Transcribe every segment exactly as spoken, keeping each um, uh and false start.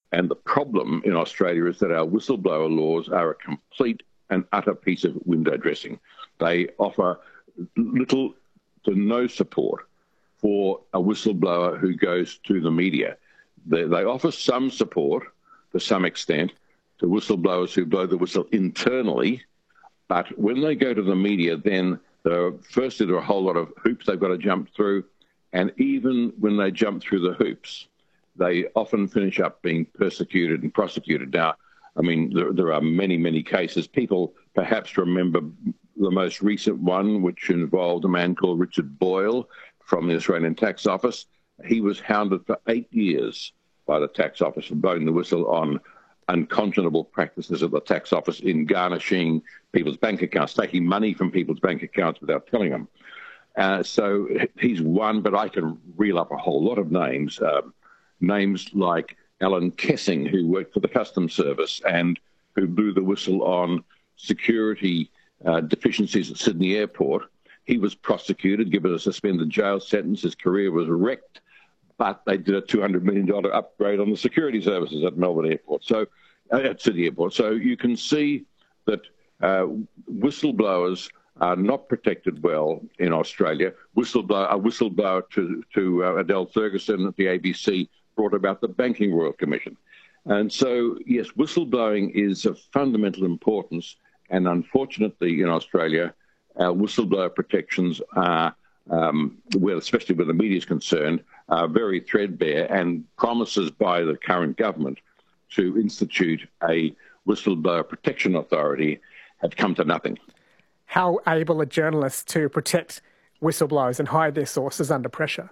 And the problem in Australia is that our whistleblower laws are a complete and utter piece of window dressing. They offer little to no support for a whistleblower who goes to the media. They, they offer some support to some extent to whistleblowers who blow the whistle internally, but when they go to the media, then there, firstly, there are a whole lot of hoops they've got to jump through, and even when they jump through the hoops, they often finish up being persecuted and prosecuted. Now, I mean, there, there are many, many cases. People perhaps remember the most recent one, which involved a man called Richard Boyle from the Australian Tax Office. He was hounded for eight years by the Tax Office for blowing the whistle on unconscionable practices at the Tax Office in garnishing people's bank accounts, taking money from people's bank accounts without telling them. Uh, so he's one, but I can reel up a whole lot of names. Um, names like Alan Kessing, who worked for the Customs Service and who blew the whistle on security uh, deficiencies at Sydney Airport. He was prosecuted, given a suspended jail sentence. His career was wrecked, but they did a two hundred million dollars upgrade on the security services at Melbourne Airport, so uh, at Sydney Airport. So you can see that uh, whistleblowers are not protected well in Australia. Whistleblower, a whistleblower to, to uh, Adele Ferguson at the A B C brought about the Banking Royal Commission. And so, yes, whistleblowing is of fundamental importance, and unfortunately in Australia, our whistleblower protections are, um, well, especially where the media is concerned, are very threadbare, and promises by the current government to institute a whistleblower protection authority have come to nothing. How able are journalists to protect whistleblowers and hide their sources under pressure?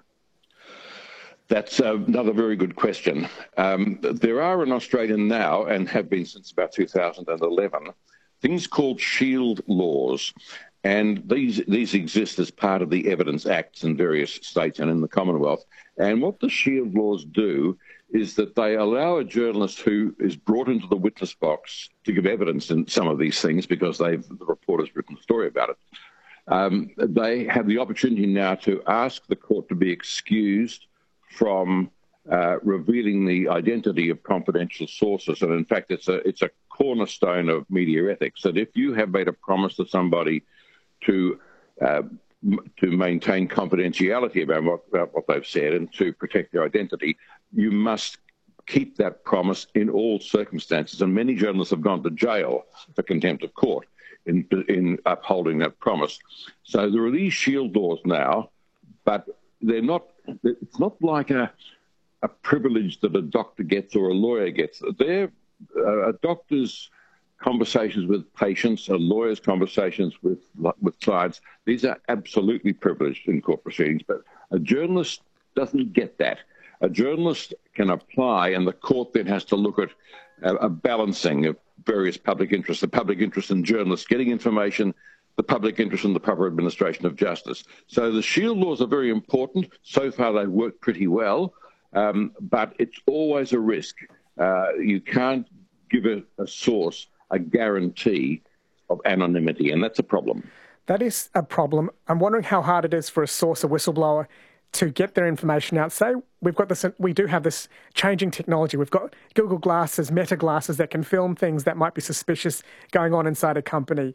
That's uh, another very good question. Um, there are in Australia now, and have been since about two thousand eleven, things called shield laws. And these these exist as part of the Evidence Acts in various states and in the Commonwealth. And what the shield laws do is that they allow a journalist who is brought into the witness box to give evidence in some of these things because they've the reporter's written a story about it. Um, they have the opportunity now to ask the court to be excused from uh, revealing the identity of confidential sources. And in fact, it's a it's a cornerstone of media ethics that if you have made a promise to somebody to uh, to maintain confidentiality about what, about what they've said and to protect their identity, you must keep that promise in all circumstances. And many journalists have gone to jail for contempt of court in, in upholding that promise. So there are these shield laws now, but they're not, it's not like a, a privilege that a doctor gets or a lawyer gets. They're uh, a doctor's conversations with patients, a lawyer's conversations with with clients. These are absolutely privileged in court proceedings, but a journalist doesn't get that. A journalist can apply, and the court then has to look at a, a balancing of various public interests, the public interest in journalists getting information, the public interest in the proper administration of justice. So the shield laws are very important. So far they've worked pretty well, um, but it's always a risk. Uh, you can't give a, a source a guarantee of anonymity, and that's a problem. That is a problem. I'm wondering how hard it is for a source, a whistleblower, to get their information out. Say we've got this, we do have this changing technology. We've got Google Glasses, Meta Glasses that can film things that might be suspicious going on inside a company.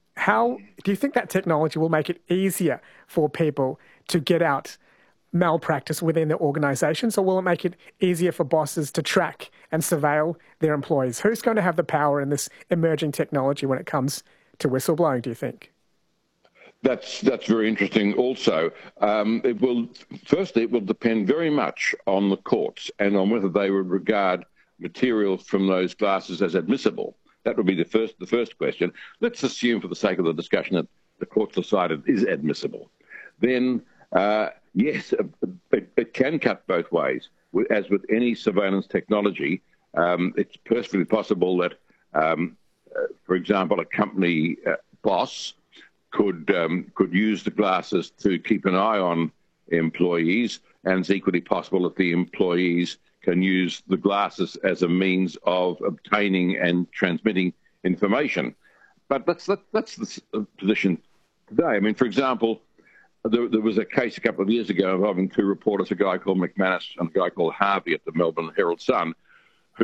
How do you think that technology will make it easier for people to get out malpractice within their organisations, or will it make it easier for bosses to track and surveil their employees? Who's going to have the power in this emerging technology when it comes to whistleblowing, do you think? That's that's very interesting also. Um, it will, firstly, it will depend very much on the courts and on whether they would regard material from those glasses as admissible. That would be the first the first question. Let's assume, for the sake of the discussion, that the court's decided it is admissible. Then Uh, yes, it, it can cut both ways. As with any surveillance technology, um, it's perfectly possible that, um, uh, for example, a company uh, boss could um, could use the glasses to keep an eye on employees, and it's equally possible that the employees can use the glasses as a means of obtaining and transmitting information. But that's that, that's the position today. I mean, for example, There, there was a case a couple of years ago involving two reporters, a guy called McManus and a guy called Harvey at the Melbourne Herald Sun,